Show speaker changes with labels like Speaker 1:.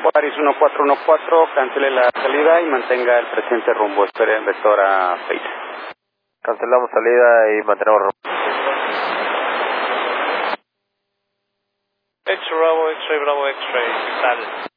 Speaker 1: Paris 1414, cancele la salida y mantenga el presente rumbo. Espere en vector a Fate.
Speaker 2: Cancelamos salida y mantenemos rumbo.
Speaker 3: X-Ray, Bravo, X-Ray, ¿qué tal?